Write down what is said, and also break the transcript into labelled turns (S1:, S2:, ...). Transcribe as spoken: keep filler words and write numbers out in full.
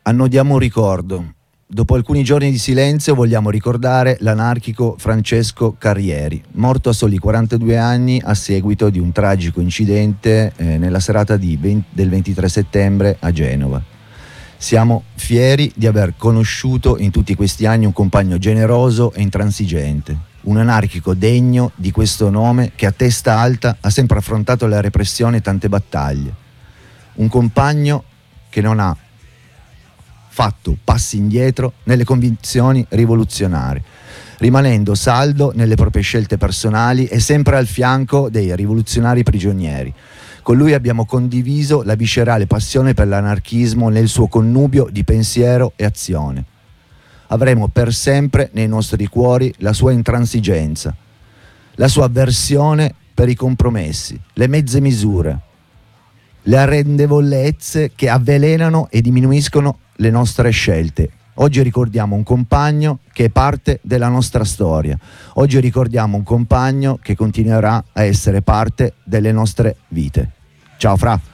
S1: Annodiamo un ricordo. Dopo alcuni giorni di silenzio vogliamo ricordare l'anarchico Francesco Carrieri, morto a soli quarantadue anni a seguito di un tragico incidente eh, nella serata di venti, del ventitré settembre a Genova. Siamo fieri di aver conosciuto in tutti questi anni un compagno generoso e intransigente, un anarchico degno di questo nome che a testa alta ha sempre affrontato la repressione e tante battaglie. Un compagno che non ha fatto passi indietro nelle convinzioni rivoluzionarie, rimanendo saldo nelle proprie scelte personali e sempre al fianco dei rivoluzionari prigionieri. Con lui abbiamo condiviso la viscerale passione per l'anarchismo nel suo connubio di pensiero e azione. Avremo per sempre nei nostri cuori la sua intransigenza, la sua avversione per i compromessi, le mezze misure, le arrendevolezze che avvelenano e diminuiscono le nostre scelte. Oggi ricordiamo un compagno che è parte della nostra storia. Oggi ricordiamo un compagno che continuerà a essere parte delle nostre vite. Ciao Fra.